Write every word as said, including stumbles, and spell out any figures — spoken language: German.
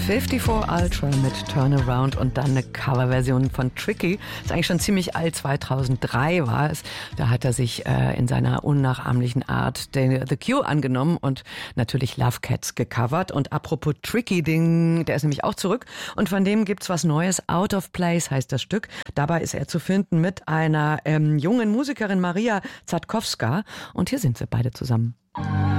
vierundfünfzig Ultra mit Turnaround und dann eine Coverversion von Tricky. Ist eigentlich schon ziemlich alt, zweitausenddrei war es. Da hat er sich äh, in seiner unnachahmlichen Art den, The Cure angenommen und natürlich Love Cats gecovert. Und apropos Tricky, den, der ist nämlich auch zurück und von dem gibt's was Neues. Out of Place heißt das Stück. Dabei ist er zu finden mit einer ähm, jungen Musikerin Maria Zatkowska und hier sind sie beide zusammen.